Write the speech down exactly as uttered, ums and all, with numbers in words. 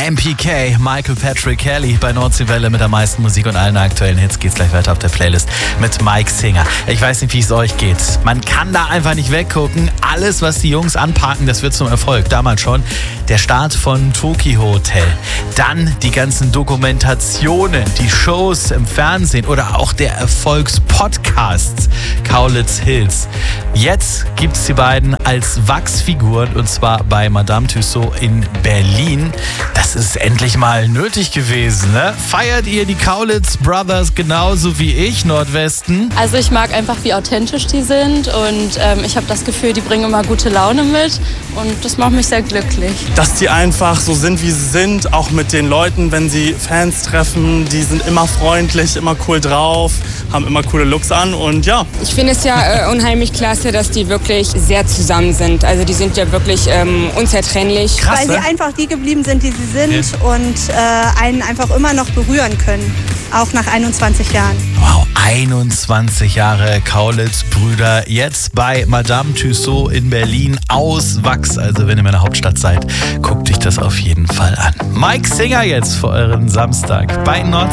M P K, Michael Patrick Kelly bei Nordseewelle mit der meisten Musik und allen aktuellen Hits. Geht's gleich weiter auf der Playlist mit Mike Singer. Ich weiß nicht, wie es euch geht. Man kann da einfach nicht weggucken. Alles, was die Jungs anpacken, das wird zum Erfolg. Damals schon der Start von Tokio Hotel. Dann die ganzen Dokumentationen, die Shows im Fernsehen oder auch der Erfolgspodcast Kaulitz Hills. Jetzt gibt's die beiden als Wachsfiguren und zwar bei Madame Tussauds in Berlin. Das ist endlich mal nötig gewesen, ne? Feiert ihr die Kaulitz Brothers genauso wie ich, Nordwesten? Also ich mag einfach, wie authentisch die sind und ähm, ich habe das Gefühl, die bringen immer gute Laune mit und das macht mich sehr glücklich. Dass die einfach so sind, wie sie sind, auch mit den Leuten, wenn sie Fans treffen, die sind immer freundlich, immer cool drauf, haben immer coole Looks an und ja. Ich finde es ja äh, unheimlich klasse, dass die wirklich sehr zusammen sind. Also die sind ja wirklich ähm, unzertrennlich. Krass, weil sie ne? einfach die geblieben sind, die sie sind Ja. und äh, einen einfach immer noch berühren können, auch nach einundzwanzig Jahren. Wow, einundzwanzig Jahre Kaulitz-Brüder, jetzt bei Madame Tussauds in Berlin aus Wachs. Also wenn ihr in der Hauptstadt seid, guckt euch das auf jeden Fall an. Mike Singer jetzt für euren Samstag bei Nord.